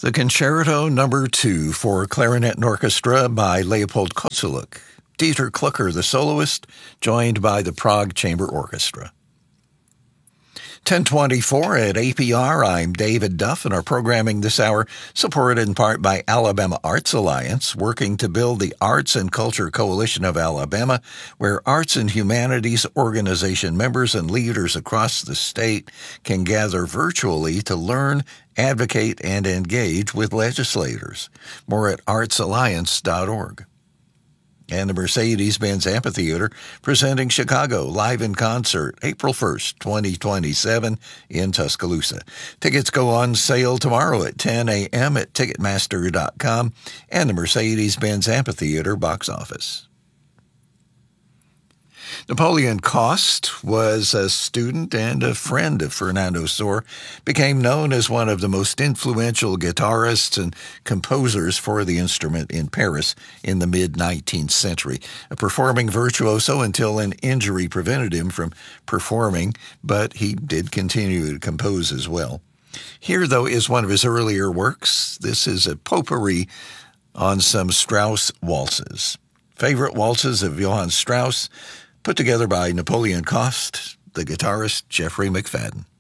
The Concerto No. 2 for Clarinet and Orchestra by Leopold Kozelek. Dieter Klucker, the soloist, joined by the Prague Chamber Orchestra. 1024 at APR, I'm David Duff, and our programming this hour supported in part by Alabama Arts Alliance, working to build the Arts and Culture Coalition of Alabama, where arts and humanities organization members and leaders across the state can gather virtually to learn, advocate, and engage with legislators. More at artsalliance.org. And the Mercedes-Benz Amphitheater presenting Chicago live in concert April 1st, 2027 in Tuscaloosa. Tickets go on sale tomorrow at 10 a.m. at Ticketmaster.com and the Mercedes-Benz Amphitheater box office. Napoleon Coste was a student and a friend of Fernando Sor, became known as one of the most influential guitarists and composers for the instrument in Paris in the mid-19th century, a performing virtuoso until an injury prevented him from performing, but he did continue to compose as well. Here, though, is one of his earlier works. This is a potpourri on some Strauss waltzes. Favorite waltzes of Johann Strauss, put together by Napoleon Coste, the guitarist Jeffrey McFadden.